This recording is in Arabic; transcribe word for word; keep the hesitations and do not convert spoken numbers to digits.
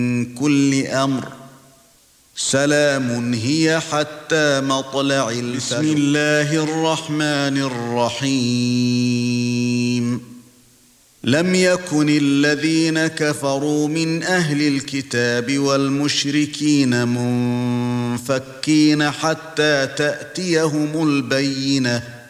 كل أمر سلام هي حتى مطلع الفجر. بسم الله الرحمن الرحيم. لم يكن الذين كفروا من أهل الكتاب والمشركين منفكين حتى تأتيهم البينة